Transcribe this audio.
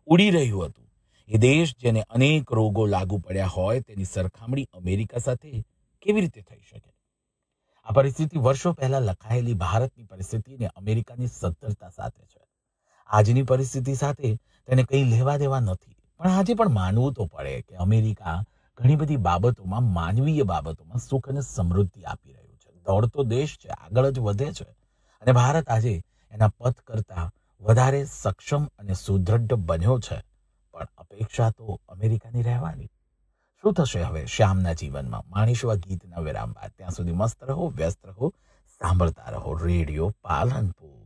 ઉડી રહ્યું હતું. એ દેશ જેને અનેક રોગો લાગુ પડ્યા હોય તેની સરખામણી અમેરિકા સાથે કેવી રીતે થઈ શકે? આ પરિસ્થિતિ વર્ષો પહેલા લખાયેલી ભારતની પરિસ્થિતિ અને અમેરિકાની સદ્ધરતા સાથે છે. આજની પરિસ્થિતિ સાથે તેને કંઈ લેવા દેવા નથી. પણ આજે પણ માનવું તો પડે કે અમેરિકા ઘણી બધી બાબતોમાં, માનવીય બાબતોમાં સુખ અને સમૃદ્ધિ આપી રહ્યું છે. દોડતો દેશ છે, આગળ જ વધે છે. અને ભારત આજે એના પથ કરતાં વધારે સક્ષમ અને સુદૃઢ બન્યો છે. પણ અપેક્ષા તો અમેરિકાની રહેવાની. શું થશે હવે શ્યામના જીવનમાં? માણીશું આ ગીતના વિરામ બાદ. ત્યાં સુધી મસ્ત રહો, વ્યસ્ત રહો, સાંભળતા રહો રેડિયો પાલનપુર.